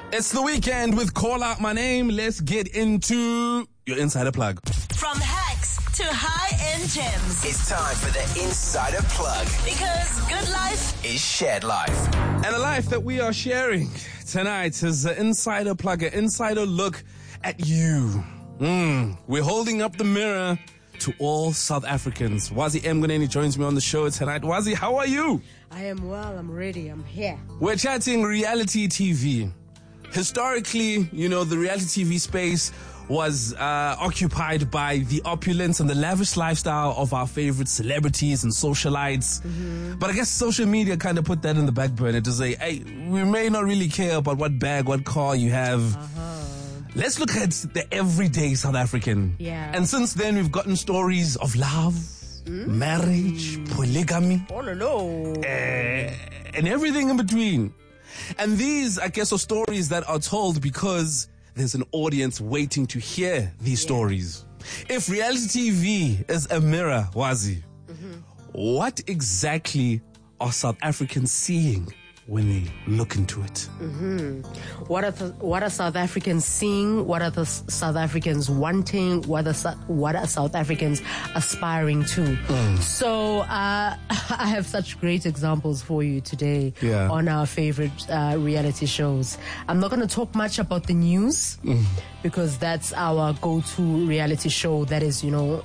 It's the weekend with Call Out My Name. Let's get into your Insider Plug. From hacks to high-end gems. It's time for the Insider Plug. Because good life is shared life. And the life that we are sharing tonight is the Insider Plug, an insider look at you. We're holding up the mirror to all South Africans. Wazi Mguneni joins me on the show tonight. Wazi, how are you? I am well, I'm ready, I'm here. We're chatting reality TV. Historically, the reality TV space was occupied by the opulence and the lavish lifestyle of our favorite celebrities and socialites. But I guess social media kind of put that in the back burner to say, hey, we may not really care about what bag, what car you have. Let's look at the everyday South African. Yeah. And since then, we've gotten stories of love, marriage, polygamy. Oh, no. And everything in between. And these, I guess, are stories that are told because there's an audience waiting to hear these stories. If reality TV is a mirror, Wazi, what exactly are South Africans seeing when they look into it? What are South Africans seeing? What are the South Africans wanting? What are South Africans aspiring to? So I have such great examples for you today on our favorite reality shows. I'm not going to talk much about the news because that's our go-to reality show that is,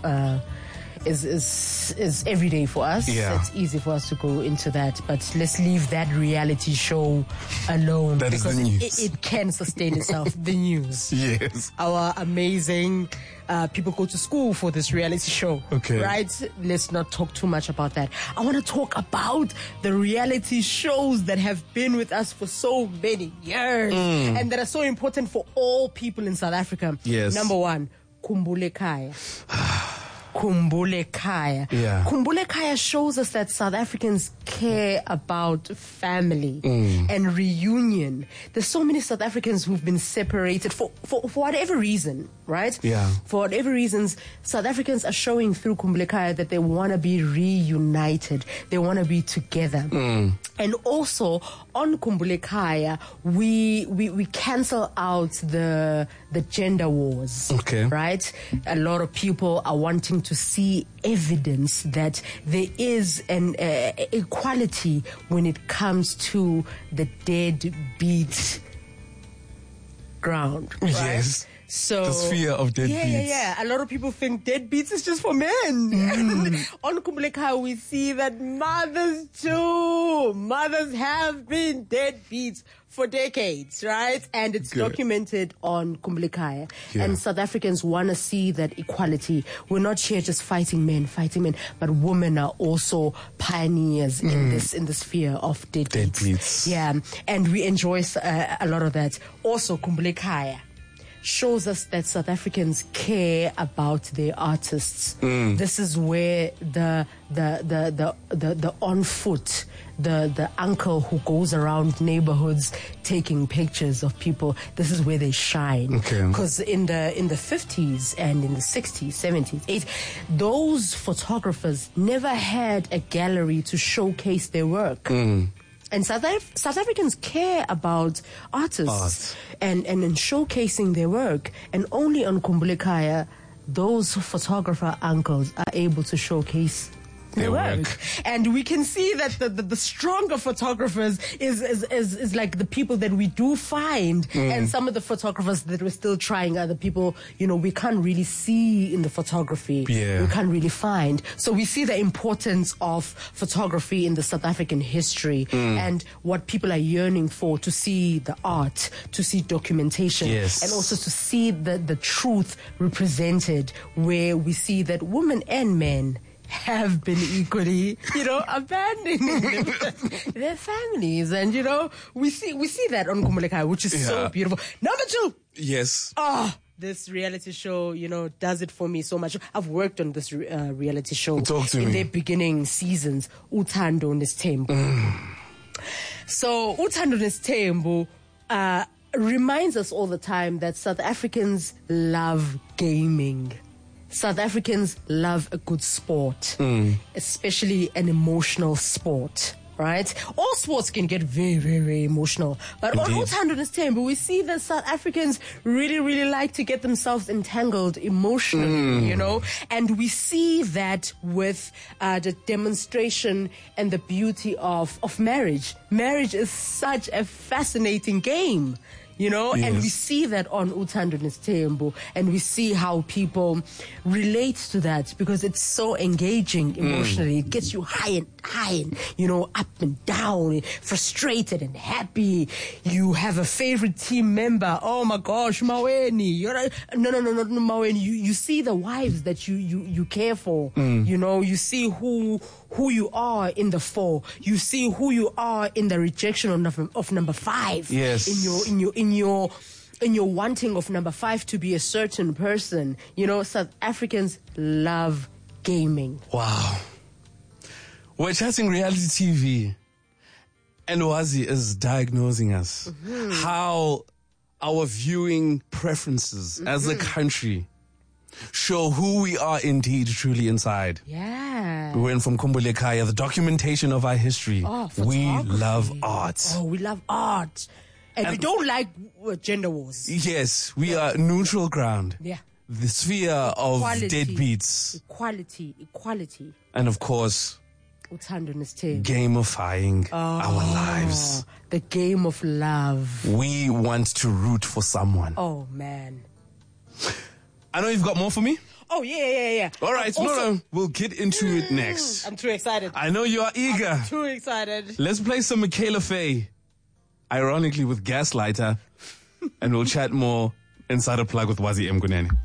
is every day for us. Yeah. It's easy for us to go into that, but let's leave that reality show alone. That is the because news. It can sustain itself. The news. Yes. Our amazing people go to school for this reality show. Okay. Right? Let's not talk too much about that. I want to talk about the reality shows that have been with us for so many years and that are so important for all people in South Africa. Yes. Number one, Khumbule Khaya. Khumbule Khaya. Yeah. Khumbule Khaya shows us that South Africans care about family and reunion. There's so many South Africans who've been separated for whatever reason, right? Yeah. For whatever reasons, South Africans are showing through Khumbule Khaya that they want to be reunited. They want to be together. And also, on Khumbule Khaya, we cancel out the gender wars. Okay. Right? A lot of people are wanting to see evidence that there is an equality when it comes to the deadbeat ground. Right? Yes. So The sphere of deadbeats. Yeah. A lot of people think deadbeats is just for men. On Khumbule Khaya, we see that mothers too. Mothers have been deadbeats for decades, right? And it's documented on Khumbule Khaya. Yeah. And South Africans want to see that equality. We're not here just fighting men, but women are also pioneers in this sphere of deadbeats. Yeah, and we enjoy a lot of that. Also, Khumbule Khaya shows us that South Africans care about their artists. This is where the on foot, the uncle who goes around neighborhoods taking pictures of people, this is where they shine. Because in the 50s and in the 60s, 70s, 80s, those photographers never had a gallery to showcase their work. And South Africans care about artists and in showcasing their work. And only on Khumbule Khaya, those photographer uncles are able to showcase their work. And we can see that the stronger photographers is like the people that we do find. And some of the photographers that we're still trying are the people, we can't really see in the photography. Yeah. We can't really find. So we see the importance of photography in the South African history and what people are yearning for, to see the art, to see documentation, and also to see the truth represented, where we see that women and men have been equally, abandoning their families. And, we see that on Khumbule Khaya, which is so beautiful. Number two. Yes. This reality show, does it for me so much. I've worked on this reality show Talk to me. in their beginning seasons. Uthando Nesthembu. So Uthando Nesthembu reminds us all the time that South Africans love gaming. South Africans love a good sport, especially an emotional sport. right? All sports can get very, very, very emotional. But on Uthando Nesthembu, we see that South Africans really, really like to get themselves entangled emotionally, you know? And we see that with the demonstration and the beauty of marriage. Marriage is such a fascinating game. You know, and we see that on Uthando Nesthembu, and we see how people relate to that because it's so engaging emotionally. It gets you high and, you know, up and down, frustrated and happy. You have a favorite team member. Oh my gosh, Maweni. You're like, no, Maweni. You see the wives that you care for. You know, you see who you are in the 4. You see who you are in the rejection of number 5. Yes. In your wanting of number 5 to be a certain person. You know, South Africans love gaming. Wow. We're chatting reality TV, and Wazi is diagnosing us how our viewing preferences as a country show who we are indeed truly inside. Yeah. We went from Khumbule Khaya, the documentation of our history. Oh, we photography. love art. Oh, we love art. And we don't like gender wars. Yes, we are neutral ground. Yeah. The sphere of deadbeats. Equality. And of course, Uthando Nesthembu. gamifying our lives. The game of love. We want to root for someone. Oh, man. I know you've got more for me. Oh, yeah. All right, no, we'll get into it next. I'm too excited. I know you are eager. Too excited. Let's play some Michaela Faye, ironically with Gaslighter, and we'll chat more inside a plug with Wazi Mguneni.